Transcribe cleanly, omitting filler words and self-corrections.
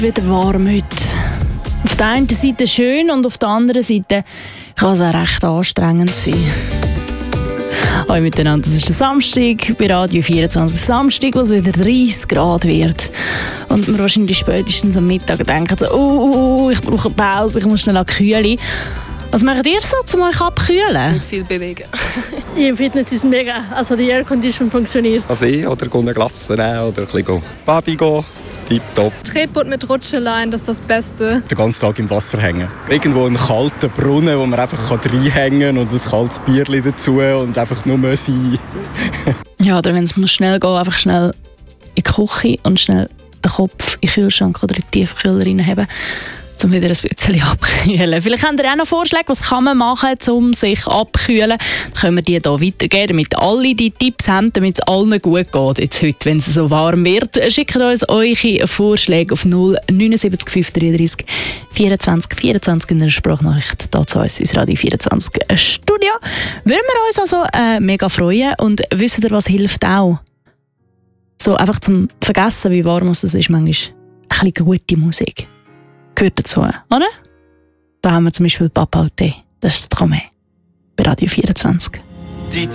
wieder warm heute. Auf der einen Seite schön und auf der anderen Seite kann es auch recht anstrengend sein. Hallo miteinander, das ist der Samstag bei Radio 24. Samstag, wo es wieder 30 Grad wird. Und man wahrscheinlich spätestens am Mittag denkt so, ich brauche eine Pause, ich muss schnell an die Kühle. Was macht ihr so, um euch abkühlen? Nicht viel bewegen. Im Fitness ist mega, also die Aircondition funktioniert. See oder eine Glasse nehmen oder ein bisschen baden gehen. Tipptopp. Tretboot mit Rutscheleien, das ist das Beste. Den ganzen Tag im Wasser hängen. Irgendwo einen kalten Brunnen, wo man einfach reinhängen kann und ein kaltes Bierchen dazu und einfach nur sein. Ja, oder wenn es schnell gehen muss, einfach schnell in die Küche und schnell den Kopf in den Kühlschrank oder in die Tiefkühler reinhaben, um wieder ein bisschen abkühlen. Vielleicht habt ihr auch noch Vorschläge, was kann man machen, um sich abkühlen. Dann können wir die hier weitergeben, damit alle die Tipps haben, damit es allen gut geht jetzt heute, wenn es so warm wird. Schickt uns eure Vorschläge auf 079 533 24 24 in der Sprachnachricht hier zu uns ins Radio 24 Studio. Würden wir uns also mega freuen und wisst ihr, was hilft auch? So einfach zum Vergessen, wie warm es ist, manchmal ein bisschen gute Musik. Gehört dazu, oder? Da haben wir zum Beispiel Papa und Tee. Das ist das Tromé bei Radio 24.